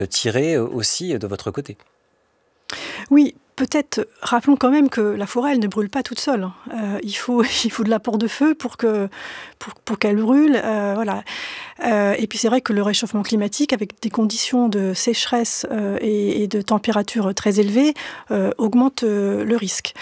tirer aussi de votre côté. Oui, peut-être rappelons quand même que la forêt, elle ne brûle pas toute seule. Il faut de l'apport de feu pour qu'elle brûle. Voilà. Et puis c'est vrai que le réchauffement climatique, avec des conditions de sécheresse et de température très élevées, augmente le risque.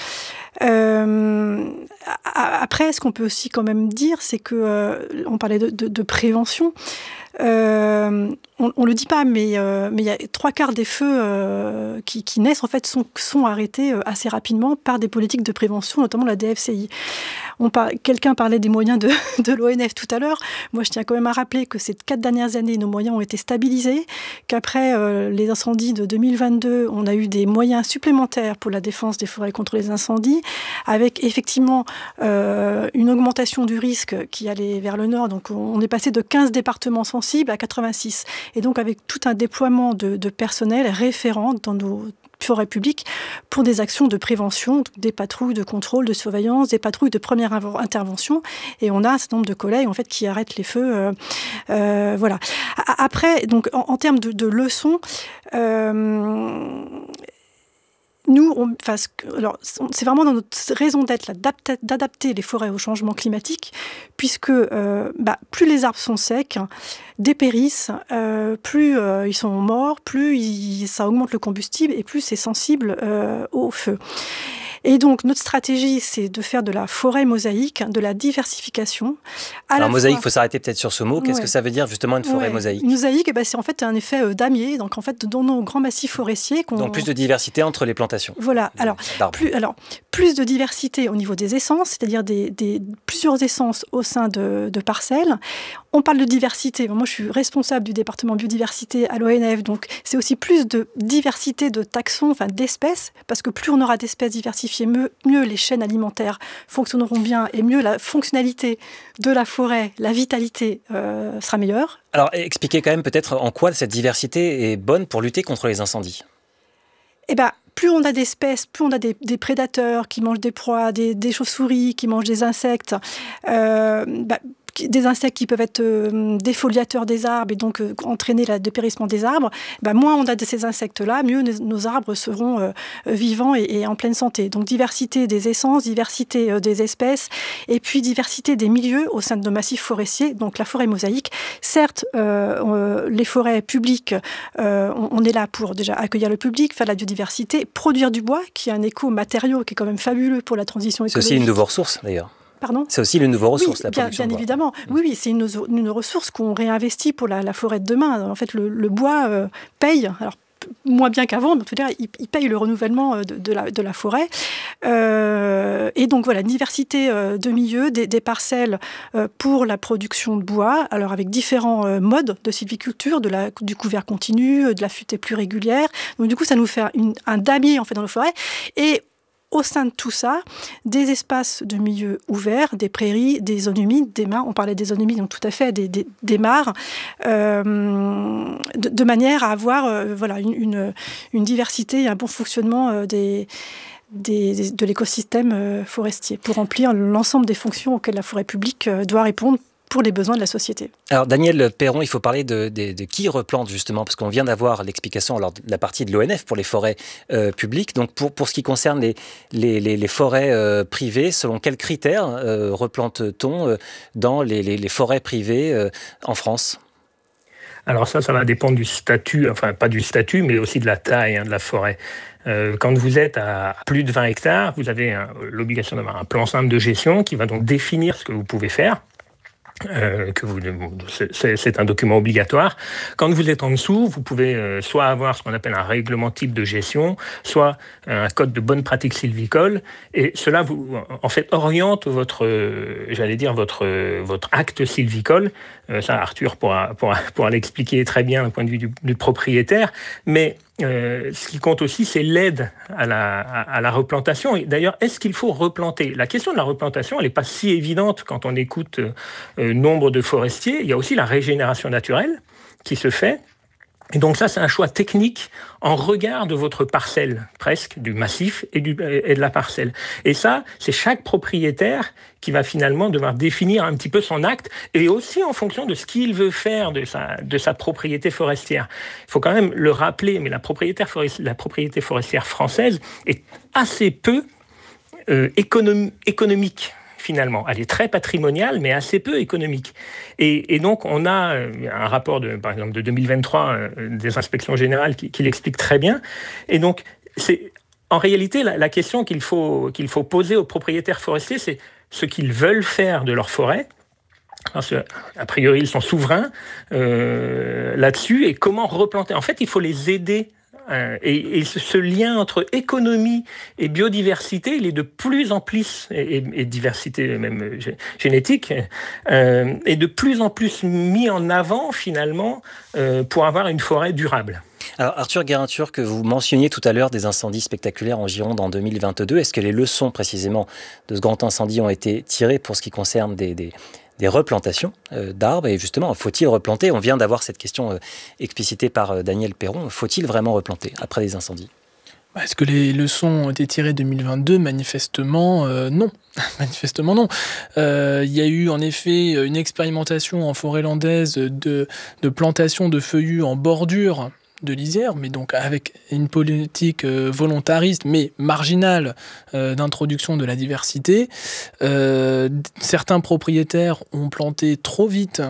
Après, ce qu'on peut aussi quand même dire, c'est que on parlait de prévention. On le dit pas, mais il y a 3/4 des feux qui naissent en fait sont arrêtés assez rapidement par des politiques de prévention, notamment la DFCI. Quelqu'un parlait des moyens de l'ONF tout à l'heure. Moi, je tiens quand même à rappeler que ces 4 dernières années, nos moyens ont été stabilisés, qu'après les incendies de 2022, on a eu des moyens supplémentaires pour la défense des forêts contre les incendies, avec effectivement une augmentation du risque qui allait vers le nord. Donc, on est passé de 15 départements sensibles à 86. Et donc, avec tout un déploiement de personnel référent dans nos forêts publiques pour des actions de prévention, des patrouilles de contrôle, de surveillance, des patrouilles de première intervention. Et on a un certain nombre de collègues en fait, qui arrêtent les feux. Voilà. Après, donc, en termes de leçons, nous, c'est vraiment dans notre raison d'être là, d'adapter les forêts au changement climatique, puisque plus les arbres sont secs, dépérissent, plus ils sont morts, plus ça augmente le combustible et plus c'est sensible au feu. Et donc, notre stratégie, c'est de faire de la forêt mosaïque, de la diversification. Alors, mosaïque, il faut s'arrêter peut-être sur ce mot. Qu'est-ce que ça veut dire, justement, une forêt mosaïque ? Une mosaïque, c'est en fait un effet damier. Donc, en fait, dans nos grands massifs forestiers... Donc, plus de diversité entre les plantations. Voilà. Plus de diversité au niveau des essences, c'est-à-dire plusieurs essences au sein de parcelles. On parle de diversité. Moi, je suis responsable du département biodiversité à l'ONF. Donc, c'est aussi plus de diversité de taxons, enfin d'espèces, parce que plus on aura d'espèces diversifiées, mieux les chaînes alimentaires fonctionneront bien et mieux la fonctionnalité de la forêt, la vitalité sera meilleure. Alors, expliquez quand même peut-être en quoi cette diversité est bonne pour lutter contre les incendies. Plus on a d'espèces, plus on a des prédateurs qui mangent des proies, des chauves-souris qui mangent des insectes, des insectes qui peuvent être défoliateurs des arbres et donc entraîner le dépérissement des arbres, moins on a de ces insectes-là, mieux nos arbres seront vivants et en pleine santé. Donc diversité des essences, diversité des espèces et puis diversité des milieux au sein de nos massifs forestiers, donc la forêt mosaïque. Certes, les forêts publiques, on est là pour déjà accueillir le public, faire de la biodiversité, produire du bois, qui est un éco-matériau qui est quand même fabuleux pour la transition écologique. C'est aussi une de vos ressources d'ailleurs. Pardon ? C'est aussi l'une de vos ressources, la production bien de bois. Évidemment. Oui, c'est une ressource qu'on réinvestit pour la forêt de demain. En fait, le bois paye. Alors, moins bien qu'avant, mais en tout cas, il paye le renouvellement de la forêt. Et donc, voilà, une diversité de milieux, des parcelles pour la production de bois, alors avec différents modes de sylviculture, du couvert continu, de la futée plus régulière. Donc, du coup, ça nous fait un damier, en fait, dans nos forêts. Et au sein de tout ça, des espaces de milieux ouverts, des prairies, des zones humides, des mares, on parlait des zones humides, donc tout à fait, des mares, de manière à avoir une diversité et un bon fonctionnement de l'écosystème forestier pour remplir l'ensemble des fonctions auxquelles la forêt publique doit répondre pour les besoins de la société. Alors Daniel Perron, il faut parler de qui replante justement, parce qu'on vient d'avoir l'explication lors de la partie de l'ONF pour les forêts publiques. Donc pour ce qui concerne les forêts privées, selon quels critères replante-t-on dans les forêts privées en France ? Alors ça va dépendre du statut, enfin pas du statut, mais aussi de la taille de la forêt. Quand vous êtes à plus de 20 hectares, vous avez l'obligation d'avoir un plan simple de gestion qui va donc définir ce que vous pouvez faire. C'est un document obligatoire. Quand vous êtes en dessous, vous pouvez soit avoir ce qu'on appelle un règlement type de gestion, soit un code de bonne pratique sylvicole, et cela vous en fait oriente votre acte sylvicole. Ça, Arthur pourra l'expliquer très bien d'un point de vue du propriétaire, mais ce qui compte aussi, c'est l'aide à la replantation. Et d'ailleurs, est-ce qu'il faut replanter ? La question de la replantation, elle n'est pas si évidente quand on écoute nombre de forestiers. Il y a aussi la régénération naturelle qui se fait. Et donc ça, c'est un choix technique en regard de votre parcelle, presque, du massif et de la parcelle. Et ça, c'est chaque propriétaire qui va finalement devoir définir un petit peu son acte, et aussi en fonction de ce qu'il veut faire de sa propriété forestière. Il faut quand même le rappeler, mais la propriété forestière française est assez peu économique. Finalement, elle est très patrimoniale, mais assez peu économique. Et donc, on a un rapport, par exemple, de 2023 des inspections générales qui l'explique très bien. Et donc, c'est en réalité la question qu'il faut poser aux propriétaires forestiers, c'est ce qu'ils veulent faire de leur forêt. Parce que, a priori, ils sont souverains là-dessus. Et comment replanter ? En fait, il faut les aider. Et ce lien entre économie et biodiversité, il est de plus en plus, et diversité même génétique, est de plus en plus mis en avant finalement pour avoir une forêt durable. Alors Arthur Guérin-Turc, que vous mentionniez tout à l'heure des incendies spectaculaires en Gironde en 2022, est-ce que les leçons précisément de ce grand incendie ont été tirées pour ce qui concerne des replantations d'arbres? Et justement, faut-il replanter? On vient d'avoir cette question explicitée par Daniel Perron. Faut-il vraiment replanter après des incendies? Est-ce que les leçons ont été tirées 2022 ? Manifestement, non. Manifestement, non. Il y a eu en effet une expérimentation en forêt landaise de plantation de feuillus en bordure de lisière, mais donc avec une politique volontariste mais marginale d'introduction de la diversité. Certains propriétaires ont planté trop vite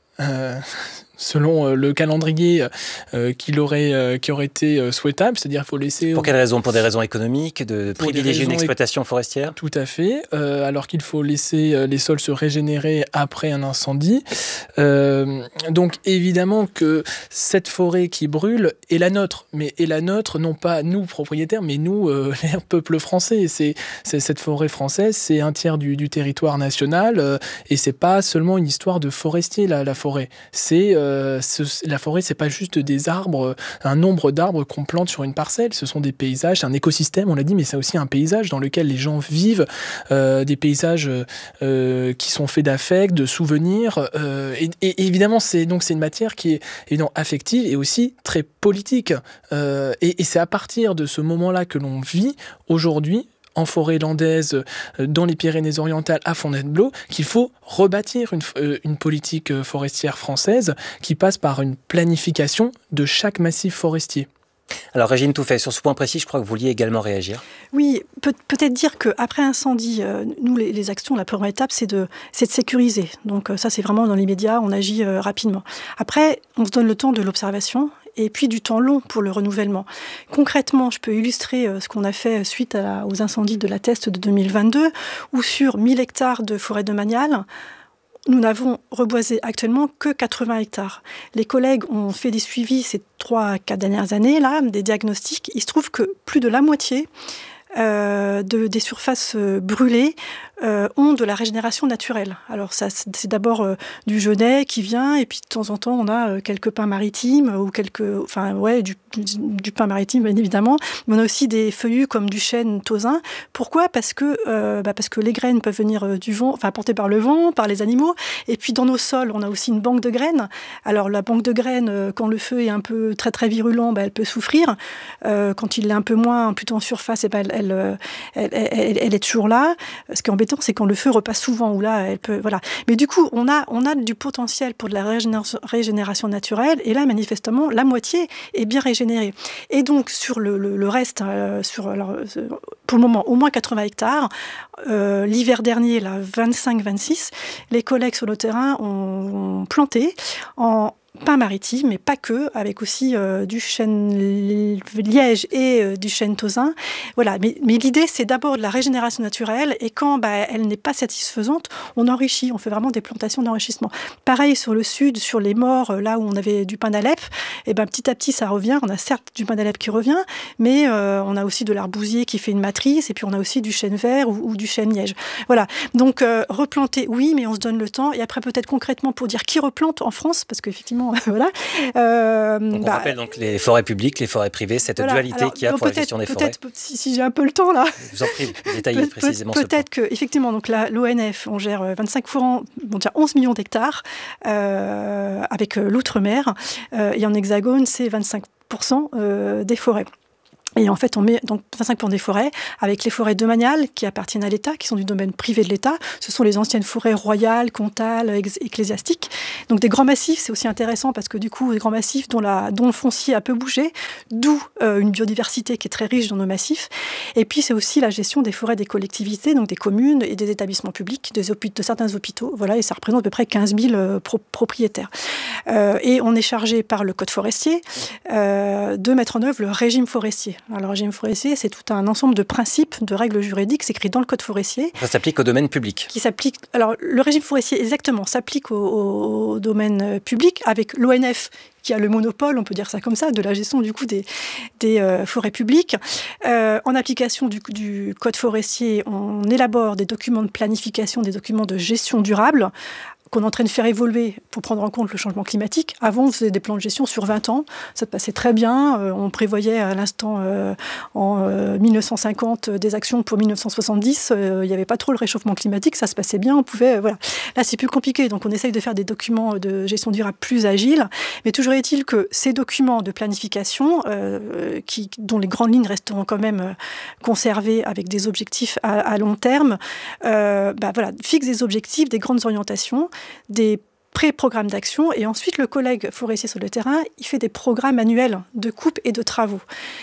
selon le calendrier qui aurait été souhaitable, c'est-à-dire qu'il faut laisser... Pour quelles raisons ? Pour des raisons économiques, de privilégier une exploitation forestière ? Tout à fait, alors qu'il faut laisser les sols se régénérer après un incendie. Donc évidemment que cette forêt qui brûle est la nôtre, mais est la nôtre, non pas nous propriétaires, mais nous, les peuple français. C'est cette forêt française, c'est un tiers du territoire national, et c'est pas seulement une histoire de forestier, la forêt. La forêt, c'est pas juste des arbres, un nombre d'arbres qu'on plante sur une parcelle. Ce sont des paysages, c'est un écosystème, on l'a dit, mais c'est aussi un paysage dans lequel les gens vivent, des paysages qui sont faits d'affect, de souvenirs. Et évidemment, c'est une matière qui est évidemment affective et aussi très politique. Et c'est à partir de ce moment-là que l'on vit aujourd'hui, en forêt landaise, dans les Pyrénées-Orientales, à Fontainebleau, qu'il faut rebâtir une politique forestière française qui passe par une planification de chaque massif forestier. Alors Régine Touffet, sur ce point précis, je crois que vous vouliez également réagir. Oui, peut-être dire qu'après incendie, nous, les actions, la première étape, c'est de sécuriser. Donc ça, c'est vraiment dans l'immédiat, on agit rapidement. Après, on se donne le temps de l'observation et puis du temps long pour le renouvellement. Concrètement, je peux illustrer ce qu'on a fait suite aux incendies de la Teste de 2022, où sur 1000 hectares de forêt domaniale, nous n'avons reboisé actuellement que 80 hectares. Les collègues ont fait des suivis ces 3-4 dernières années, là, des diagnostics. Il se trouve que plus de la moitié des surfaces brûlées ont de la régénération naturelle. Alors ça, c'est d'abord du genêt qui vient, et puis de temps en temps on a quelques pins maritimes ou du pin maritime bien évidemment, mais on a aussi des feuillus comme du chêne tausin. Pourquoi ? Parce que les graines peuvent venir du vent, portées par le vent, par les animaux. Et puis dans nos sols, on a aussi une banque de graines. Alors la banque de graines, quand le feu est un peu très très virulent, elle peut souffrir. Quand il est un peu moins, plutôt en surface, elle est toujours là. Ce qui est embêtant, c'est quand le feu repasse souvent, où là, elle peut, voilà. Mais du coup, on a du potentiel pour de la régénération naturelle, et là, manifestement, la moitié est bien régénérée. Et donc, sur le reste, pour le moment, au moins 80 hectares, l'hiver dernier, là, 25-26, les collègues sur le terrain ont planté en pin maritime, mais pas que, avec aussi du chêne liège et du chêne tausin. Voilà. Mais l'idée, c'est d'abord de la régénération naturelle, et quand elle n'est pas satisfaisante, on enrichit, on fait vraiment des plantations d'enrichissement. Pareil sur le sud, sur les morts, là où on avait du pin d'Alep, et petit à petit, ça revient. On a certes du pin d'Alep qui revient, mais on a aussi de l'arbousier qui fait une matrice, et puis on a aussi du chêne vert ou du chêne liège. Voilà. Donc, replanter, oui, mais on se donne le temps. Et après, peut-être concrètement, pour dire qui replante en France, parce qu'effectivement, maintenant, voilà. Donc on rappelle donc les forêts publiques, les forêts privées, cette dualité qu'il y a pour la gestion des forêts. Peut-être, si j'ai un peu le temps là. Je vous en prie, détaillez précisément ce point. Peut-être qu'effectivement, donc l'ONF, on gère 11 millions d'hectares avec l'outre-mer, et en hexagone, c'est 25% des forêts. Et en fait, on met donc 25% des forêts avec les forêts domaniales qui appartiennent à l'État, qui sont du domaine privé de l'État. Ce sont les anciennes forêts royales, comtales, ecclésiastiques. Donc des grands massifs, c'est aussi intéressant parce que du coup, des grands massifs dont le foncier a peu bougé, d'où une biodiversité qui est très riche dans nos massifs. Et puis, c'est aussi la gestion des forêts des collectivités, donc des communes et des établissements publics, de certains hôpitaux. Voilà, et ça représente à peu près 15 000 propriétaires. Et on est chargé par le Code forestier de mettre en œuvre le régime forestier. Alors, le régime forestier, c'est tout un ensemble de principes, de règles juridiques, c'est écrit dans le Code forestier. Ça s'applique au domaine public. Alors, le régime forestier, exactement, s'applique au domaine public, avec l'ONF qui a le monopole, on peut dire ça comme ça, de la gestion du coup des forêts publiques. En application du Code forestier, on élabore des documents de planification, des documents de gestion durable, qu'on est en train de faire évoluer pour prendre en compte le changement climatique. Avant, on faisait des plans de gestion sur 20 ans. Ça passait très bien. On prévoyait à l'instant, en 1950, des actions pour 1970. Il n'y avait pas trop le réchauffement climatique. Ça se passait bien. On pouvait, voilà. Là, c'est plus compliqué. Donc, on essaye de faire des documents de gestion durable plus agiles. Mais toujours est-il que ces documents de planification, dont les grandes lignes resteront quand même conservées avec des objectifs à long terme, fixent des objectifs, des grandes orientations, des pré-programmes d'action, et ensuite le collègue forestier sur le terrain, il fait des programmes annuels de coupe et de travaux.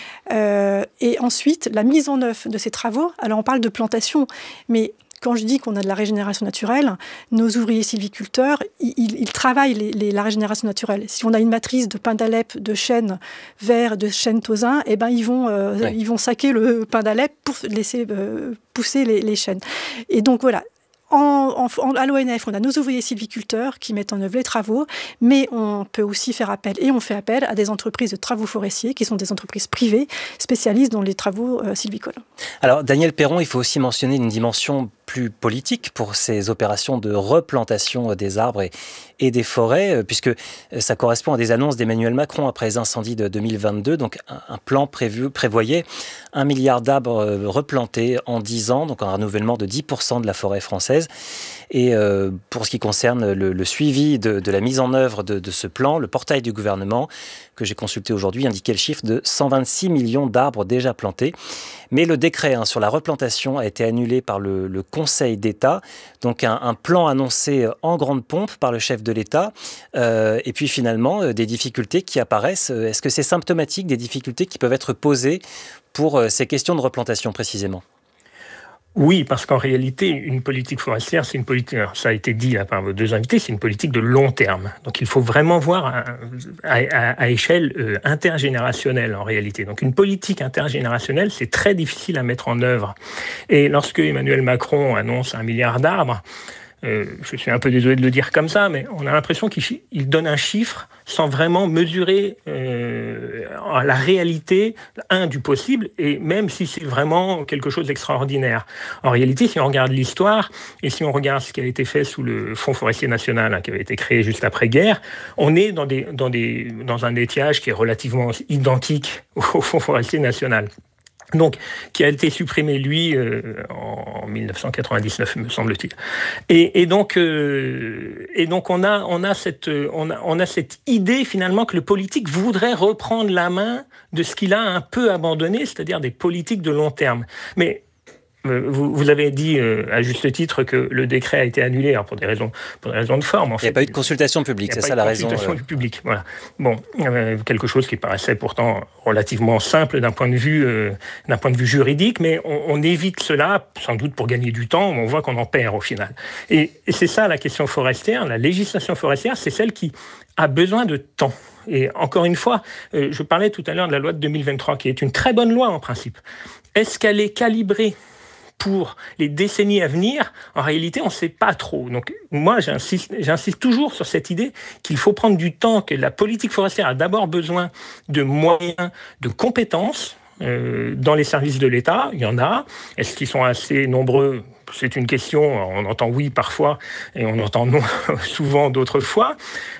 Et ensuite, la mise en œuvre de ces travaux, alors on parle de plantation, mais quand je dis qu'on a de la régénération naturelle, nos ouvriers sylviculteurs, ils travaillent la régénération naturelle. Si on a une matrice de pin d'Alep, de chêne vert, de chêne tausin, eh ben ils vont saquer le pin d'Alep pour laisser pousser les chênes. Et donc voilà. À l'ONF, on a nos ouvriers sylviculteurs qui mettent en œuvre les travaux, mais on peut aussi faire appel, et on fait appel à des entreprises de travaux forestiers qui sont des entreprises privées spécialistes dans les travaux sylvicoles. Alors, Danielle Perron, il faut aussi mentionner une dimension plus politique pour ces opérations de replantation des arbres et des forêts, puisque ça correspond à des annonces d'Emmanuel Macron après les incendies de 2022. Donc, un plan prévoyait 1 milliard d'arbres replantés en 10 ans, donc un renouvellement de 10% de la forêt française. Et pour ce qui concerne le suivi de la mise en œuvre de ce plan, le portail du gouvernement que j'ai consulté aujourd'hui indiquait le chiffre de 126 millions d'arbres déjà plantés. Mais le décret sur la replantation a été annulé par le Conseil d'État. Donc un plan annoncé en grande pompe par le chef de l'État. Et puis finalement, des difficultés qui apparaissent. Est-ce que c'est symptomatique des difficultés qui peuvent être posées pour ces questions de replantation précisément ? Oui, parce qu'en réalité, une politique forestière, c'est une politique, ça a été dit par vos deux invités, c'est une politique de long terme. Donc il faut vraiment voir à échelle intergénérationnelle en réalité. Donc une politique intergénérationnelle, c'est très difficile à mettre en œuvre. Et lorsque Emmanuel Macron annonce 1 milliard d'arbres, je suis un peu désolé de le dire comme ça, mais on a l'impression qu'il donne un chiffre sans vraiment mesurer la réalité, du possible, et même si c'est vraiment quelque chose d'extraordinaire. En réalité, si on regarde l'histoire, et si on regarde ce qui a été fait sous le Fonds forestier national, qui avait été créé juste après-guerre, on est dans un étiage qui est relativement identique au Fonds forestier national. Donc, qui a été supprimé, lui, en 1999, me semble-t-il. Et donc, on a cette idée, finalement, que le politique voudrait reprendre la main de ce qu'il a un peu abandonné, c'est-à-dire des politiques de long terme. Mais vous avez dit à juste titre que le décret a été annulé pour des raisons de forme. En fait. Il n'y a pas eu de consultation publique, c'est ça la raison. Consultation publique, voilà. Bon, quelque chose qui paraissait pourtant relativement simple d'un point de vue juridique, mais on évite cela sans doute pour gagner du temps. On voit qu'on en perd au final. Et c'est ça la question forestière. La législation forestière, c'est celle qui a besoin de temps. Et encore une fois, je parlais tout à l'heure de la loi de 2023, qui est une très bonne loi en principe. Est-ce qu'elle est calibrée pour les décennies à venir? En réalité, on ne sait pas trop. Donc, moi, j'insiste toujours sur cette idée qu'il faut prendre du temps, que la politique forestière a d'abord besoin de moyens, de compétences dans les services de l'État. Il y en a. Est-ce qu'ils sont assez nombreux? c'est une question, on entend oui parfois et on entend non souvent d'autres fois.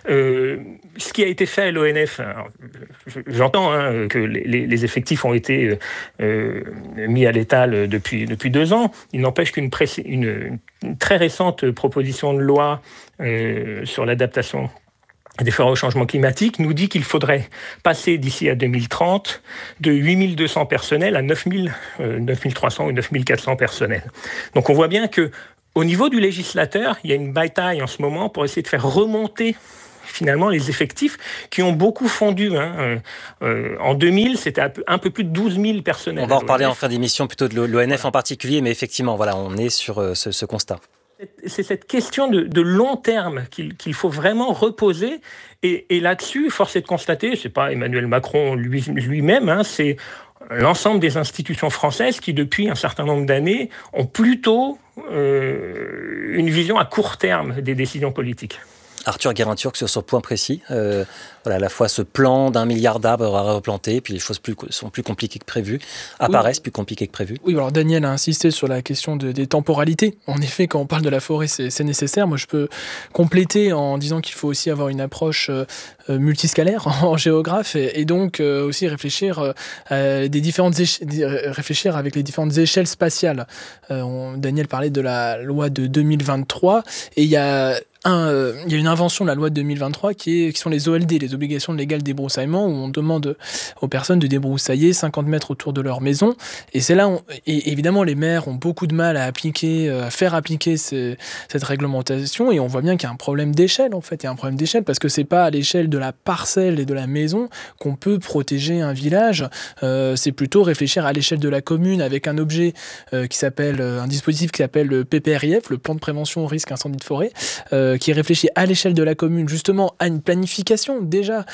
Ce qui a été fait à l'ONF, j'entends que les effectifs ont été mis à l'étal depuis 2 ans. Il n'empêche qu'une très récente proposition de loi sur l'adaptation des forêts au changement climatique nous dit qu'il faudrait passer d'ici à 2030 de 8200 personnels à 9300 ou 9400 personnels. Donc on voit bien que au niveau du législateur, il y a une bataille en ce moment pour essayer de faire remonter finalement les effectifs qui ont beaucoup fondu. En 2000, c'était un peu plus de 12 000 personnels. On va en reparler en fin d'émission, plutôt de l'ONF en particulier, mais effectivement, voilà, on est sur ce constat. C'est cette question de long terme qu'il faut vraiment reposer. Et là-dessus, force est de constater, c'est pas Emmanuel Macron lui-même, c'est l'ensemble des institutions françaises qui, depuis un certain nombre d'années, ont plutôt une vision à court terme des décisions politiques. Arthur Guérin-Turc sur ce point précis. Voilà, à la fois ce plan d'1 milliard d'arbres à replanter, puis les choses sont plus compliquées que prévu, apparaissent plus compliquées que prévu. Oui, alors Daniel a insisté sur la question des temporalités. En effet, quand on parle de la forêt, c'est nécessaire. Moi, je peux compléter en disant qu'il faut aussi avoir une approche multiscalaire en géographe et donc aussi réfléchir réfléchir avec les différentes échelles spatiales. Daniel parlait de la loi de 2023 et il y a une invention de la loi de 2023 qui sont les OLD, les obligations de légal débroussaillement, où on demande aux personnes de débroussailler 50 mètres autour de leur maison. Et c'est là, et évidemment, les maires ont beaucoup de mal à faire appliquer cette réglementation. Et on voit bien qu'il y a un problème d'échelle, en fait. Il y a un problème d'échelle parce que c'est pas à l'échelle de la parcelle et de la maison qu'on peut protéger un village. C'est plutôt réfléchir à l'échelle de la commune avec un objet un dispositif qui s'appelle le PPRIF, le plan de prévention au risque incendie de forêt, qui réfléchit à l'échelle de la commune justement à une planification déjà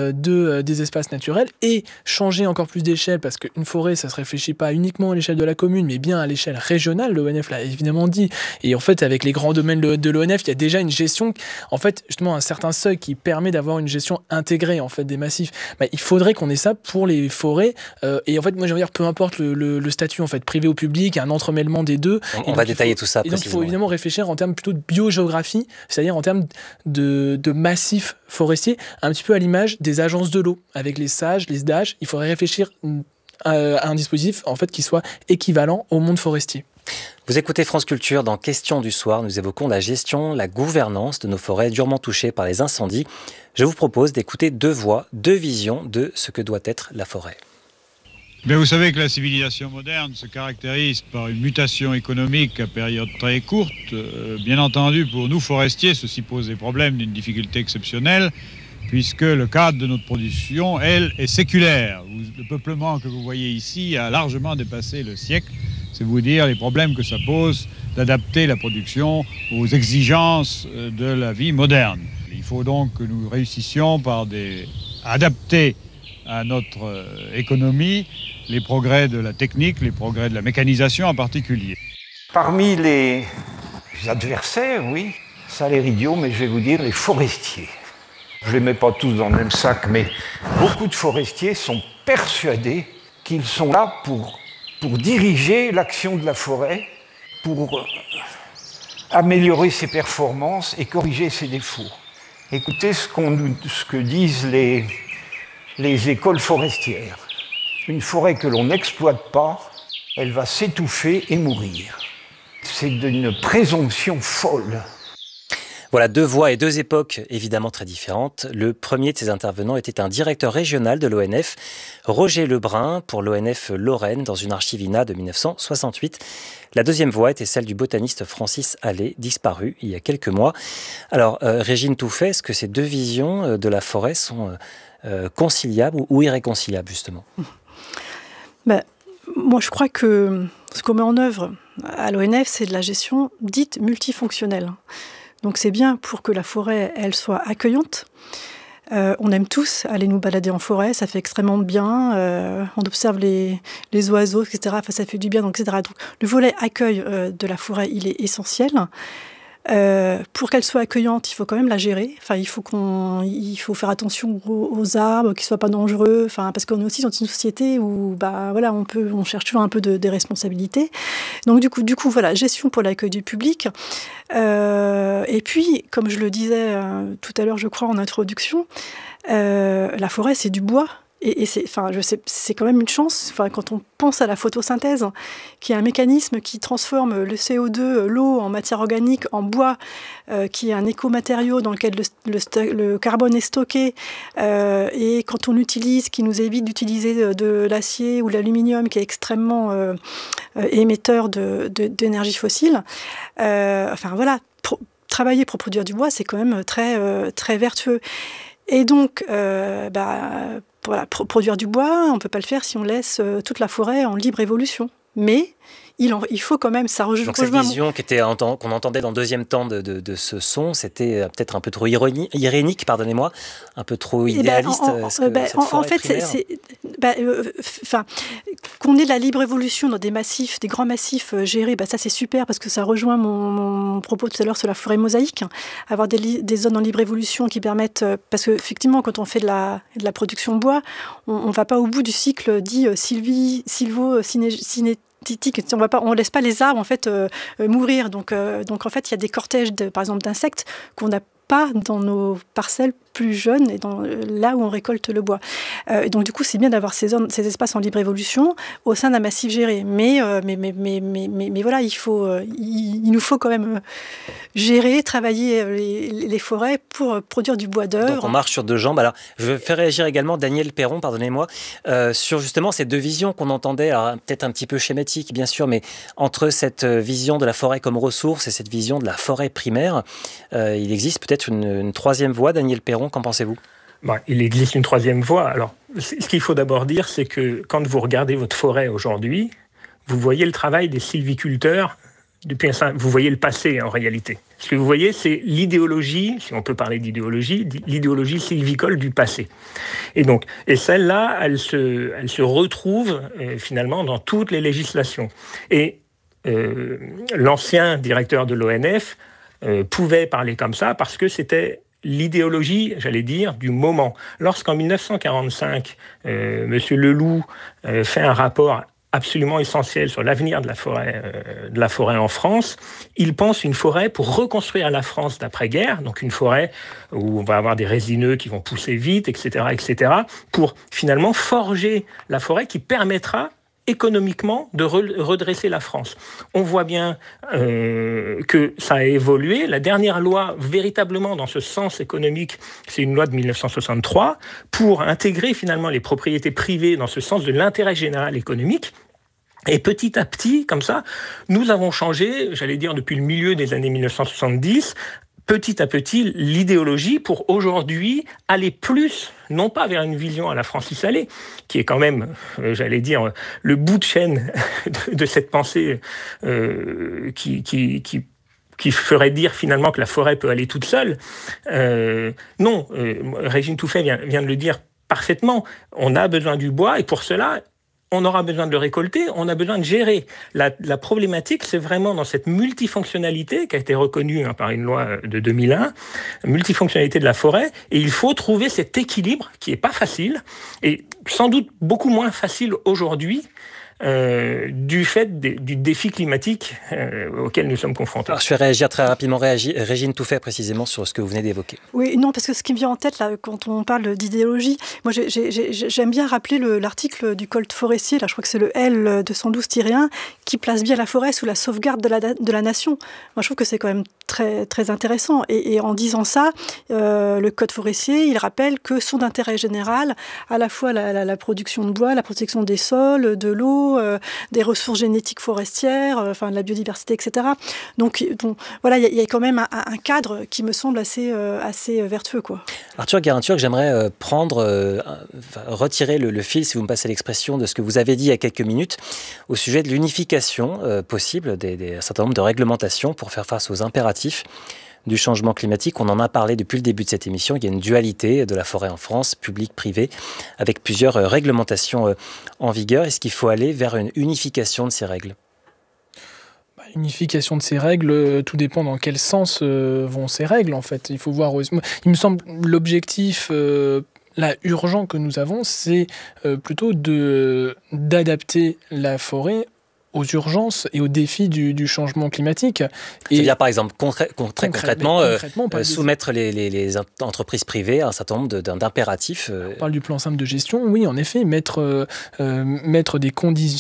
des espaces naturels et changer encore plus d'échelle parce qu'une forêt ça se réfléchit pas uniquement à l'échelle de la commune mais bien à l'échelle régionale, l'ONF l'a évidemment dit, et en fait avec les grands domaines de l'ONF il y a déjà une gestion, en fait justement un certain seuil qui permet d'avoir une gestion intégrée en fait des massifs. Il faudrait qu'on ait ça pour les forêts et en fait moi j'aimerais dire peu importe le statut en fait privé ou public, un entremêlement des deux. On va détailler tout ça. Et donc il faut évidemment réfléchir en termes plutôt de biogéographie, c'est-à-dire en termes de massifs forestiers, un petit peu à l'image des agences de l'eau, avec les SAGE, les SDAGE. Il faudrait réfléchir à un dispositif en fait, qui soit équivalent au monde forestier. Vous écoutez France Culture, dans Questions du soir, nous évoquons la gestion, la gouvernance de nos forêts durement touchées par les incendies. Je vous propose d'écouter 2 voix, 2 visions de ce que doit être la forêt. Mais vous savez que la civilisation moderne se caractérise par une mutation économique à période très courte. Bien entendu, pour nous forestiers, ceci pose des problèmes d'une difficulté exceptionnelle, puisque le cadre de notre production, elle, est séculaire. Le peuplement que vous voyez ici a largement dépassé le siècle. C'est vous dire les problèmes que ça pose d'adapter la production aux exigences de la vie moderne. Il faut donc que nous réussissions à adapter à notre économie les progrès de la technique, les progrès de la mécanisation en particulier. Parmi les adversaires, oui, ça a l'air idiot, mais je vais vous dire les forestiers. Je ne les mets pas tous dans le même sac, mais beaucoup de forestiers sont persuadés qu'ils sont là pour diriger l'action de la forêt, pour améliorer ses performances et corriger ses défauts. Écoutez ce que disent les écoles forestières. Une forêt que l'on n'exploite pas, elle va s'étouffer et mourir. C'est d'une présomption folle. Voilà 2 voix et 2 époques évidemment très différentes. Le premier de ces intervenants était un directeur régional de l'ONF, Roger Lebrun, pour l'ONF Lorraine, dans une archive INA de 1968. La deuxième voix était celle du botaniste Francis Allais, disparu il y a quelques mois. Alors, Régine Touffet, est-ce que ces 2 visions de la forêt sont conciliables ou irréconciliables, justement ? Moi, je crois que ce qu'on met en œuvre à l'ONF, c'est de la gestion dite multifonctionnelle. Donc c'est bien pour que la forêt, elle soit accueillante. On aime tous aller nous balader en forêt, ça fait extrêmement bien. On observe les oiseaux, etc. Enfin, ça fait du bien, donc, etc. Donc le volet accueil de la forêt, il est essentiel. Pour qu'elle soit accueillante, il faut quand même la gérer. Enfin, il faut faire attention aux arbres, qu'ils soient pas dangereux. Enfin, parce qu'on est aussi dans une société où, voilà, on cherche toujours un peu des responsabilités. Donc du coup, voilà, gestion pour l'accueil du public. Et puis, comme je le disais tout à l'heure, je crois en introduction, la forêt, c'est du bois. Et c'est quand même une chance, quand on pense à la photosynthèse, qui est un mécanisme qui transforme le CO2, l'eau, en matière organique, en bois, qui est un écomatériau dans lequel le carbone est stocké, et quand on l'utilise, qui nous évite d'utiliser de l'acier ou de l'aluminium, qui est extrêmement émetteur d'énergie fossile. Travailler pour produire du bois, c'est quand même très, très vertueux. Et donc, voilà, produire du bois, on ne peut pas le faire si on laisse toute la forêt en libre évolution. Mais il faut quand même, ça rejoint... Donc cette vision qu'on entendait dans le deuxième temps de ce son, c'était peut-être un peu trop irénique, pardonnez-moi, un peu trop idéaliste. En fait, qu'on ait de la libre évolution dans des grands massifs gérés, ça c'est super parce que ça rejoint mon propos tout à l'heure sur la forêt mosaïque. Avoir des zones en libre évolution qui permettent, parce qu'effectivement, quand on fait de la production de bois, on ne va pas au bout du cycle dit sylvo-cinétique. On laisse pas les arbres en fait mourir. Donc en fait, il y a des cortèges par exemple d'insectes qu'on n'a pas dans nos parcelles plus jeunes et là où on récolte le bois. Donc du coup, c'est bien d'avoir ces espaces en libre évolution au sein d'un massif géré. Mais voilà, il nous faut quand même gérer, travailler les forêts pour produire du bois d'œuvre. Donc on marche sur deux jambes. Alors, je vais faire réagir également Daniel Perron, pardonnez-moi, sur justement ces deux visions qu'on entendait, alors peut-être un petit peu schématique bien sûr, mais entre cette vision de la forêt comme ressource et cette vision de la forêt primaire, il existe peut-être une troisième voie. Daniel Perron, qu'en pensez-vous ? Il existe une troisième voie. Alors, ce qu'il faut d'abord dire, c'est que quand vous regardez votre forêt aujourd'hui, vous voyez le travail des sylviculteurs. Vous voyez le passé en réalité. Ce que vous voyez, c'est l'idéologie, si on peut parler d'idéologie, l'idéologie sylvicole du passé. Et celle-là, elle se retrouve finalement dans toutes les législations. Et l'ancien directeur de l'ONF pouvait parler comme ça parce que c'était l'idéologie, j'allais dire, du moment. Lorsqu'en 1945, M. Leloup fait un rapport absolument essentiel sur l'avenir de la forêt en France, il pense une forêt pour reconstruire la France d'après-guerre, donc une forêt où on va avoir des résineux qui vont pousser vite, etc., pour finalement forger la forêt qui permettra économiquement de redresser la France. On voit bien que ça a évolué. La dernière loi véritablement dans ce sens économique, c'est une loi de 1963 pour intégrer finalement les propriétés privées dans ce sens de l'intérêt général économique. Et petit à petit, comme ça, nous avons changé, j'allais dire depuis le milieu des années 1970, petit à petit, l'idéologie pour aujourd'hui aller plus, non pas vers une vision à la Francis Allais, qui est quand même, j'allais dire, le bout de chaîne de cette pensée qui ferait dire finalement que la forêt peut aller toute seule. Non, Régine Touffet vient de le dire parfaitement, on a besoin du bois et pour cela, on aura besoin de le récolter, on a besoin de gérer. La problématique, c'est vraiment dans cette multifonctionnalité qui a été reconnue par une loi de 2001, multifonctionnalité de la forêt, et il faut trouver cet équilibre qui n'est pas facile, et sans doute beaucoup moins facile aujourd'hui, du fait du défi climatique auquel nous sommes confrontés. Alors, je fais réagir très rapidement Régine Touffet précisément sur ce que vous venez d'évoquer. Oui, non, parce que ce qui me vient en tête là, quand on parle d'idéologie, moi j'aime bien rappeler l'article du Code forestier, là je crois que c'est le L212-1, qui place bien la forêt sous la sauvegarde de la nation. Moi je trouve que c'est quand même très, très intéressant. Et en disant ça, le Code forestier, il rappelle que sont d'intérêt général à la fois la production de bois, la protection des sols, de l'eau, des ressources génétiques forestières, de la biodiversité, etc. Donc, bon, voilà, il y a quand même un cadre qui me semble assez vertueux, quoi. Arthur Guérin-Turc, j'aimerais retirer le fil, si vous me passez l'expression, de ce que vous avez dit il y a quelques minutes au sujet de l'unification possible d'un certain nombre de réglementations pour faire face aux impératifs du changement climatique. On en a parlé depuis le début de cette émission. Il y a une dualité de la forêt en France, publique, privée, avec plusieurs réglementations en vigueur. Est-ce qu'il faut aller vers une unification de ces règles ? Unification de ces règles, tout dépend dans quel sens vont ces règles, en fait. Il faut voir. Il me semble l'objectif là, urgent que nous avons, c'est plutôt d'adapter la forêt aux urgences et aux défis du changement climatique. C'est-à-dire, par exemple, concrètement soumettre les entreprises privées à un certain nombre d'impératifs. On parle du plan simple de gestion, oui, en effet, mettre des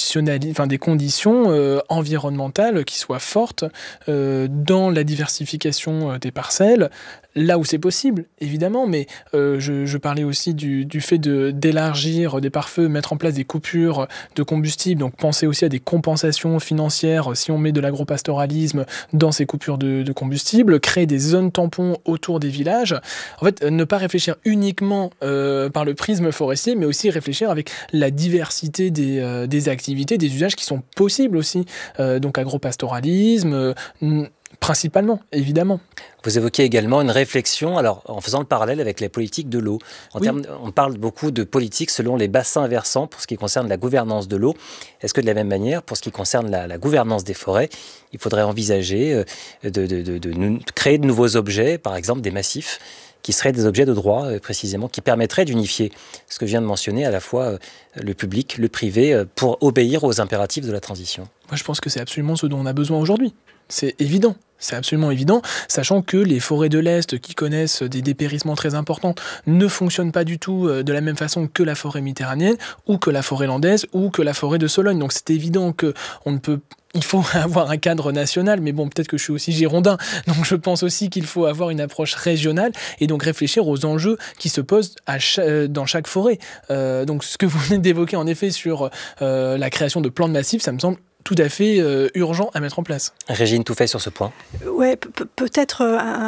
conditions environnementales qui soient fortes dans la diversification des parcelles, là où c'est possible, évidemment, mais je parlais aussi du fait d'élargir des pare-feux, mettre en place des coupures de combustible, donc penser aussi à des compensations financières si on met de l'agropastoralisme dans ces coupures de combustible, créer des zones tampons autour des villages. En fait, ne pas réfléchir uniquement par le prisme forestier, mais aussi réfléchir avec la diversité des activités, des usages qui sont possibles aussi. Donc agropastoralisme, principalement, évidemment. Vous évoquez également une réflexion, alors en faisant le parallèle avec les politiques de l'eau. On parle beaucoup de politique selon les bassins versants pour ce qui concerne la gouvernance de l'eau. Est-ce que de la même manière, pour ce qui concerne la gouvernance des forêts, il faudrait envisager de créer de nouveaux objets, par exemple des massifs, qui seraient des objets de droit, précisément, qui permettraient d'unifier ce que je viens de mentionner, à la fois le public, le privé, pour obéir aux impératifs de la transition? Moi, je pense que c'est absolument ce dont on a besoin aujourd'hui. C'est évident. C'est absolument évident, sachant que les forêts de l'Est, qui connaissent des dépérissements très importants, ne fonctionnent pas du tout de la même façon que la forêt méditerranéenne, ou que la forêt landaise, ou que la forêt de Sologne. Donc c'est évident il faut avoir un cadre national, mais bon, peut-être que je suis aussi girondin, donc je pense aussi qu'il faut avoir une approche régionale, et donc réfléchir aux enjeux qui se posent dans chaque forêt. Donc ce que vous venez d'évoquer, en effet, sur la création de plans de massifs, ça me semble tout à fait urgent à mettre en place. Régine Touffet sur ce point. Ouais, peut-être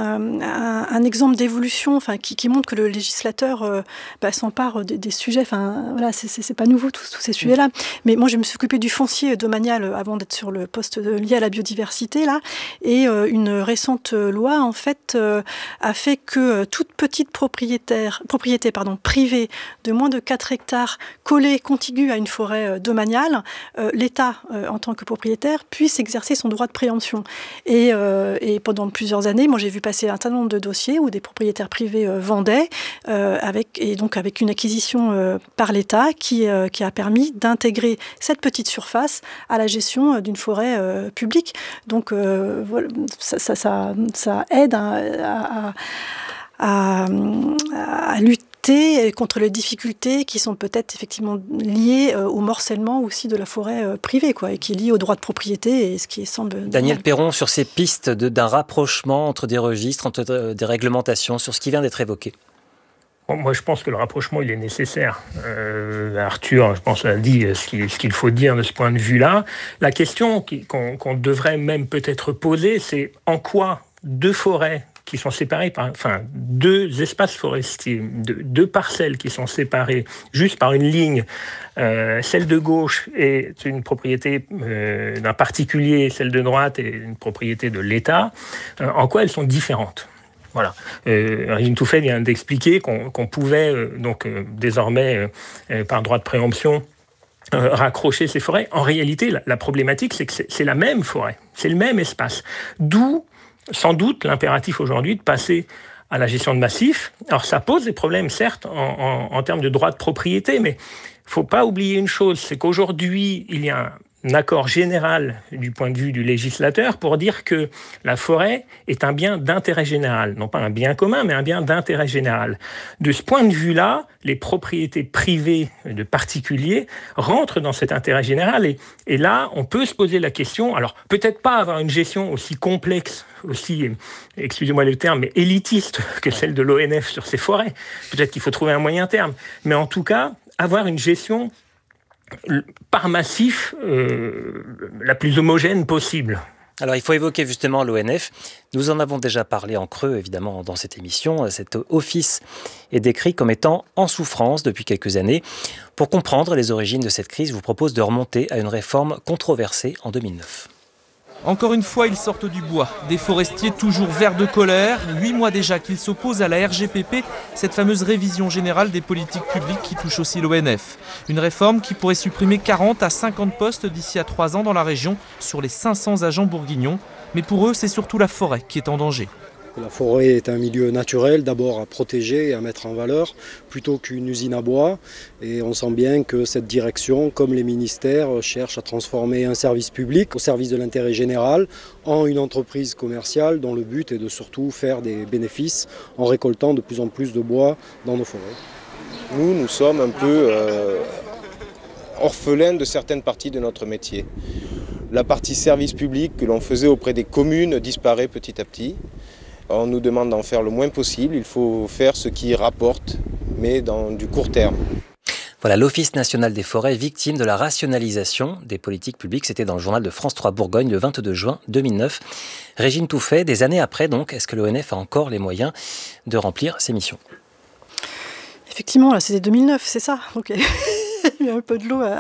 un exemple d'évolution, qui montre que le législateur s'empare des sujets. Voilà, c'est pas nouveau tous ces sujets-là. Mais moi, je me suis occupée du foncier domanial avant d'être sur le poste lié à la biodiversité là. Et une récente loi en fait a fait que toute petite propriété privée de moins de 4 hectares collée contiguë à une forêt domaniale, l'État en tant que propriétaire puisse exercer son droit de préemption. Et pendant plusieurs années, moi j'ai vu passer un certain nombre de dossiers où des propriétaires privés vendaient avec une acquisition par l'État qui a permis d'intégrer cette petite surface à la gestion d'une forêt publique. Donc voilà, ça aide à lutter contre les difficultés qui sont peut-être effectivement liées au morcellement aussi de la forêt privée, et qui est lié au droit de propriété, et ce qui semble... Daniel Perron, sur ces pistes d'un rapprochement entre des registres, entre des réglementations, sur ce qui vient d'être évoqué. Moi, je pense que le rapprochement, il est nécessaire. Arthur, je pense, a dit ce qu'il faut dire de ce point de vue-là. La question qu'on devrait même peut-être poser, c'est en quoi deux forêts qui sont séparées deux espaces forestiers, deux parcelles qui sont séparées juste par une ligne. Celle de gauche est une propriété d'un particulier, celle de droite est une propriété de l'État. En quoi elles sont différentes ? Voilà. Régine Touffet vient d'expliquer qu'on pouvait désormais, par droit de préemption, raccrocher ces forêts. En réalité, la problématique, c'est que c'est la même forêt, c'est le même espace. D'où, sans doute, l'impératif aujourd'hui de passer à la gestion de massifs. Alors, ça pose des problèmes, certes, en termes de droit de propriété, mais il ne faut pas oublier une chose, c'est qu'aujourd'hui, il y a un accord général du point de vue du législateur pour dire que la forêt est un bien d'intérêt général. Non pas un bien commun, mais un bien d'intérêt général. De ce point de vue-là, les propriétés privées de particuliers rentrent dans cet intérêt général. Et là, on peut se poser la question, alors peut-être pas avoir une gestion aussi complexe, aussi, excusez-moi le terme, mais élitiste que celle de l'ONF sur ces forêts. Peut-être qu'il faut trouver un moyen terme. Mais en tout cas, avoir une gestion par massif la plus homogène possible. Alors, il faut évoquer justement l'ONF. Nous en avons déjà parlé en creux, évidemment, dans cette émission. Cet office est décrit comme étant en souffrance depuis quelques années. Pour comprendre les origines de cette crise, je vous propose de remonter à une réforme controversée en 2009. Encore une fois, ils sortent du bois. Des forestiers toujours verts de colère. 8 mois déjà qu'ils s'opposent à la RGPP, cette fameuse révision générale des politiques publiques qui touche aussi l'ONF. Une réforme qui pourrait supprimer 40 à 50 postes d'ici à 3 ans dans la région sur les 500 agents bourguignons. Mais pour eux, c'est surtout la forêt qui est en danger. La forêt est un milieu naturel, d'abord à protéger et à mettre en valeur, plutôt qu'une usine à bois. Et on sent bien que cette direction, comme les ministères, cherche à transformer un service public au service de l'intérêt général en une entreprise commerciale dont le but est de surtout faire des bénéfices en récoltant de plus en plus de bois dans nos forêts. Nous sommes un peu orphelins de certaines parties de notre métier. La partie service public que l'on faisait auprès des communes disparaît petit à petit. On nous demande d'en faire le moins possible, il faut faire ce qui rapporte, mais dans du court terme. Voilà, l'Office national des forêts, victime de la rationalisation des politiques publiques. C'était dans le journal de France 3 Bourgogne le 22 juin 2009. Régine Touffet, des années après donc, est-ce que l'ONF a encore les moyens de remplir ses missions ? Effectivement, là c'était 2009, c'est ça. Donc il y a un peu de l'eau